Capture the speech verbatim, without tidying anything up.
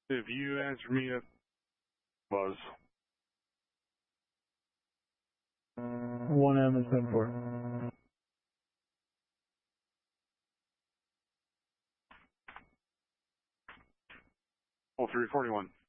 If you answer me, it was. one M and seven four. Oh, three forty-one.